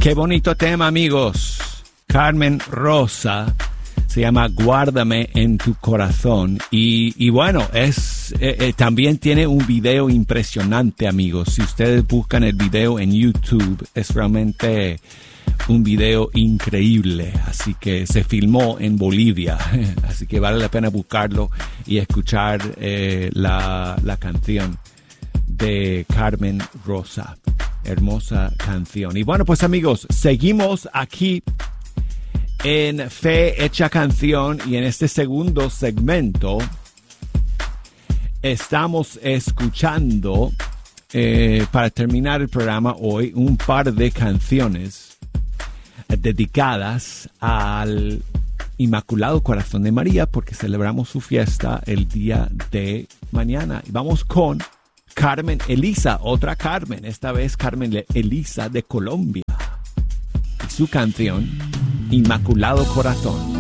Qué bonito tema, amigos. Carmen Rosa se llama Guárdame en tu corazón. Y bueno, también tiene un video impresionante, amigos. Si ustedes buscan el video en YouTube, es realmente un video increíble. Así que se filmó en Bolivia. Así que vale la pena buscarlo y escuchar la canción de Carmen Rosa. Hermosa canción. Y bueno, pues amigos, seguimos aquí en Fe Hecha Canción, y en este segundo segmento estamos escuchando, para terminar el programa hoy, un par de canciones dedicadas al Inmaculado Corazón de María, porque celebramos su fiesta el día de mañana. Y vamos con Carmen Elisa, otra Carmen, esta vez Carmen Elisa de Colombia, y su canción Inmaculado Corazón.